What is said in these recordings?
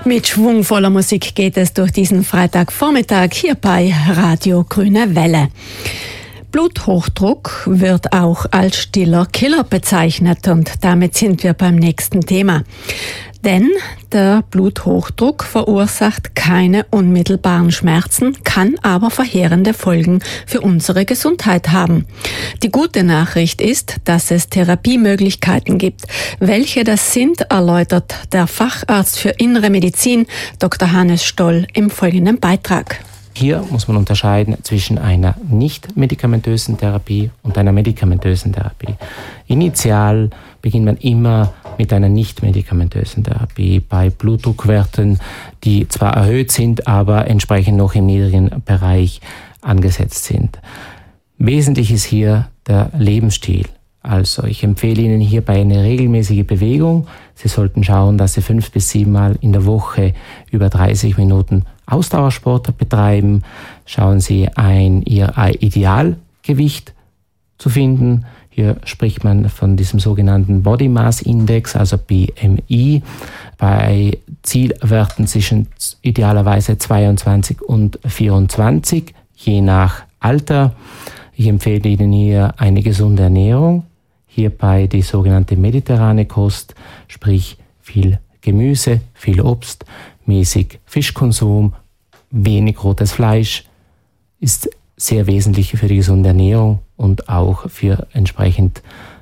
Mit schwungvoller Musik geht es durch diesen Freitagvormittag hier bei Radio Grüne Welle. Bluthochdruck wird auch als stiller Killer bezeichnet und damit sind wir beim nächsten Thema. Denn der Bluthochdruck verursacht keine unmittelbaren Schmerzen, kann aber verheerende Folgen für unsere Gesundheit haben. Die gute Nachricht ist, dass es Therapiemöglichkeiten gibt. Welche das sind, erläutert der Facharzt für Innere Medizin, Dr. Hannes Stoll, im folgenden Beitrag. Hier muss man unterscheiden zwischen einer nicht-medikamentösen Therapie und einer medikamentösen Therapie. Initial beginnt man immer mit einer nicht-medikamentösen Therapie bei Blutdruckwerten, die zwar erhöht sind, aber entsprechend noch im niedrigen Bereich angesetzt sind. Wesentlich ist hier der Lebensstil. Also ich empfehle Ihnen hierbei eine regelmäßige Bewegung. Sie sollten schauen, dass Sie 5 bis 7 Mal in der Woche über 30 Minuten Ausdauersport betreiben. Schauen Sie Ihr Idealgewicht zu finden. Hier spricht man von diesem sogenannten Body Mass Index, also BMI, bei Zielwerten zwischen idealerweise 22 und 24, je nach Alter. Ich empfehle Ihnen hier eine gesunde Ernährung. Hierbei die sogenannte mediterrane Kost, sprich viel Gemüse, viel Obst, mäßig Fischkonsum, wenig rotes Fleisch ist sehr wesentlich für die gesunde Ernährung und auch für entsprechend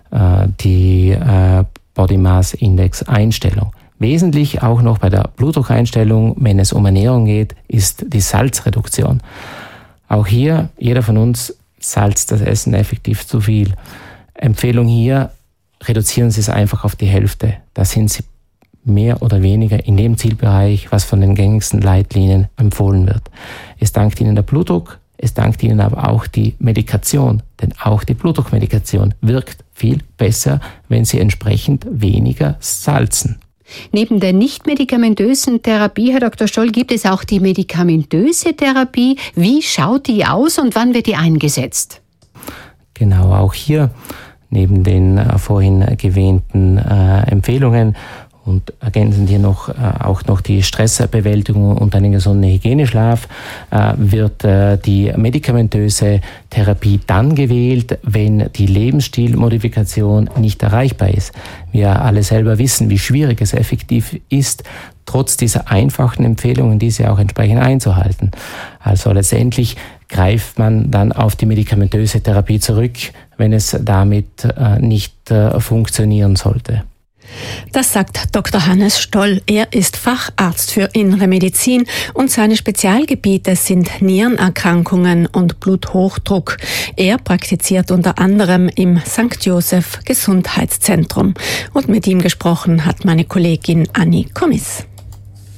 die Body Mass Index Einstellung. Wesentlich auch noch bei der Blutdruckeinstellung, wenn es um Ernährung geht, ist die Salzreduktion. Auch hier, jeder von uns salzt das Essen effektiv zu viel. Empfehlung hier, reduzieren Sie es einfach auf die Hälfte. Da sind Sie mehr oder weniger in dem Zielbereich, was von den gängigsten Leitlinien empfohlen wird. Es dankt Ihnen der Blutdruck, es dankt Ihnen aber auch die Medikation, denn auch die Blutdruckmedikation wirkt viel besser, wenn Sie entsprechend weniger salzen. Neben der nicht-medikamentösen Therapie, Herr Dr. Stoll, gibt es auch die medikamentöse Therapie. Wie schaut die aus und wann wird die eingesetzt? Genau, auch hier neben den vorhin erwähnten Empfehlungen und ergänzend hier auch noch die Stressbewältigung und einen gesunden Hygieneschlaf, wird die medikamentöse Therapie dann gewählt, wenn die Lebensstilmodifikation nicht erreichbar ist. Wir alle selber wissen, wie schwierig es effektiv ist, trotz dieser einfachen Empfehlungen, diese auch entsprechend einzuhalten. Also letztendlich greift man dann auf die medikamentöse Therapie zurück, wenn es damit nicht funktionieren sollte. Das sagt Dr. Hannes Stoll. Er ist Facharzt für Innere Medizin und seine Spezialgebiete sind Nierenerkrankungen und Bluthochdruck. Er praktiziert unter anderem im St. Joseph Gesundheitszentrum. Und mit ihm gesprochen hat meine Kollegin Anni Kommis.